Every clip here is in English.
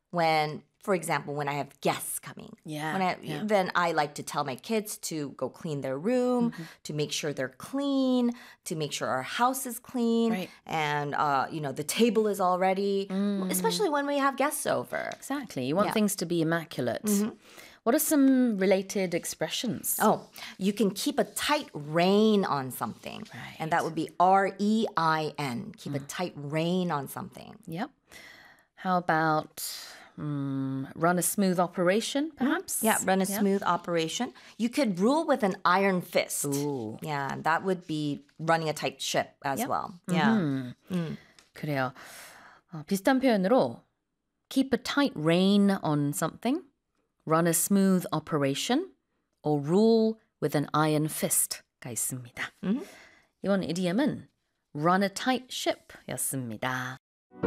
when, for example, when I have guests coming. Then I like to tell my kids to go clean their room, to make sure they're clean, to make sure our house is clean, Right. and the table is all ready, especially when we have guests over. Exactly. You want Yeah. things to be immaculate. What are some related expressions? Oh, you can keep a tight rein on something. Right. And that would be REIN. Keep a tight rein on something. Yep. How about run a smooth operation, perhaps? Yeah, run a smooth operation. You could rule with an iron fist. Ooh. Yeah, that would be running a tight ship as Yep. well. Yeah. 그래요. 비슷한 표현으로 keep a tight rein on something, run a smooth operation, or rule with an iron fist가 있습니다. 이번 idiom은 run a tight ship였습니다.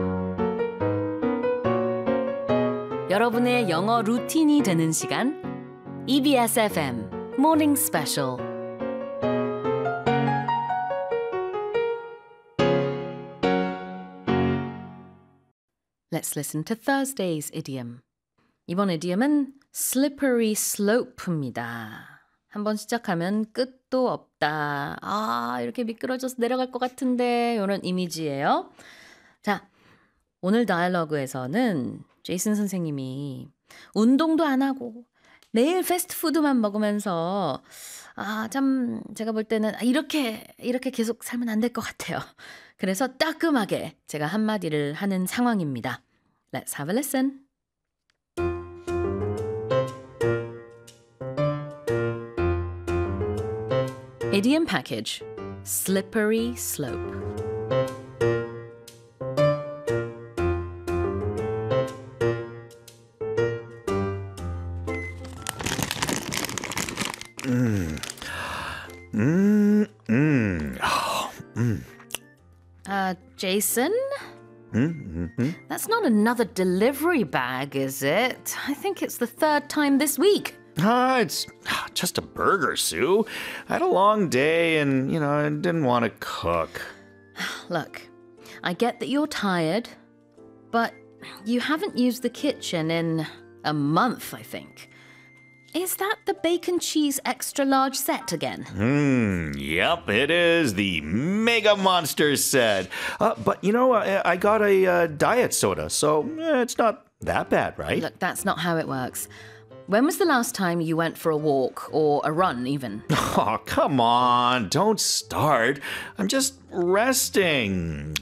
여러분의 영어 루틴이 되는 시간 EBS FM Morning Special. Let's listen to Thursday's idiom. 이번 idiom은 slippery slope입니다. 한번 시작하면 끝도 없다. 이렇게 미끄러져서 내려갈 것 같은데 이런 이미지예요. 자, 오늘 다이얼로그에서는 제이슨 선생님이 운동도 안 하고 매일 패스트푸드만 먹으면서 참 제가 볼 때는 이렇게 계속 살면 안 될 것 같아요. 그래서 따끔하게 제가 한마디를 하는 상황입니다. Let's have a listen. Idiom package, slippery slope. Jason? That's not another delivery bag, is it? I think it's the third time this week. It's just a burger, Sue. I had a long day and, I didn't want to cook. Look, I get that you're tired, but you haven't used the kitchen in a month, I think. Is that the bacon cheese extra large set again? Yep, it is the Mega Monster set. But, I got a diet soda, so it's not that bad, right? Look, that's not how it works. When was the last time you went for a walk or a run, even? Oh, come on. Don't start. I'm just resting.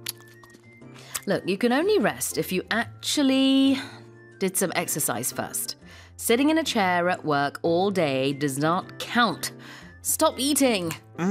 Look, you can only rest if you actually did some exercise first. Sitting in a chair at work all day does not count. Stop eating.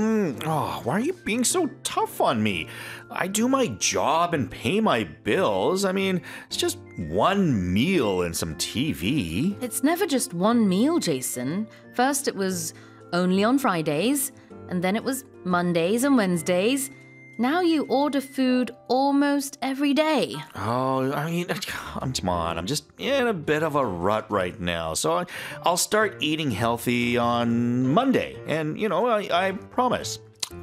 Why are you being so tough on me? I do my job and pay my bills. I mean, it's just one meal and some TV. It's never just one meal, Jason. First it was only on Fridays, and then it was Mondays and Wednesdays. Now you order food almost every day. Oh, I mean, come on. I'm just in a bit of a rut right now. So I'll start eating healthy on Monday. And, I promise.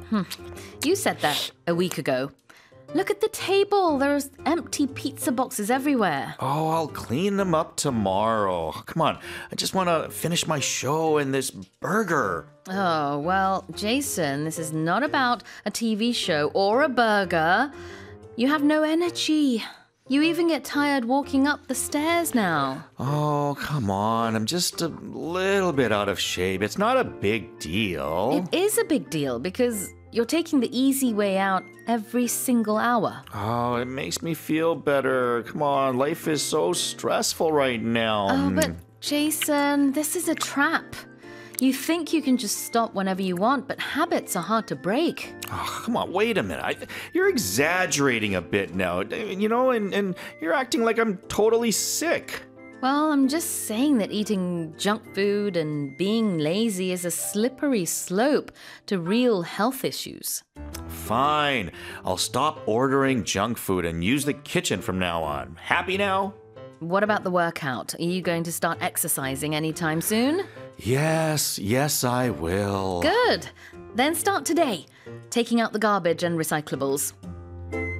You said that a week ago. Look at the table. There's empty pizza boxes everywhere. Oh, I'll clean them up tomorrow. Come on. I just want to finish my show and this burger. Oh, well, Jason, this is not about a TV show or a burger. You have no energy. You even get tired walking up the stairs now. Oh, come on. I'm just a little bit out of shape. It's not a big deal. It is a big deal because you're taking the easy way out every single hour. Oh, it makes me feel better. Come on, life is so stressful right now. Oh, but Jason, this is a trap. You think you can just stop whenever you want, but habits are hard to break. Oh, come on, wait a minute. You're exaggerating a bit now, and you're acting like I'm totally sick. Well, I'm just saying that eating junk food and being lazy is a slippery slope to real health issues. Fine. I'll stop ordering junk food and use the kitchen from now on. Happy now? What about the workout? Are you going to start exercising anytime soon? Yes, I will. Good. Then start today, taking out the garbage and recyclables.